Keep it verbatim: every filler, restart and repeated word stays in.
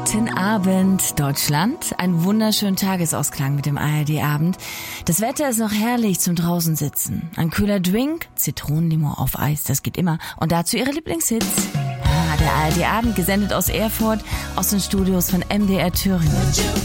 Guten Abend, Deutschland. Ein wunderschönen Tagesausklang mit dem A R D-Abend. Das Wetter ist noch herrlich zum draußen sitzen. Ein kühler Drink, Zitronenlimo auf Eis, das geht immer. Und dazu ihre Lieblingshits. Ah, der A R D-Abend, gesendet aus Erfurt, aus den Studios von M D R Thüringen.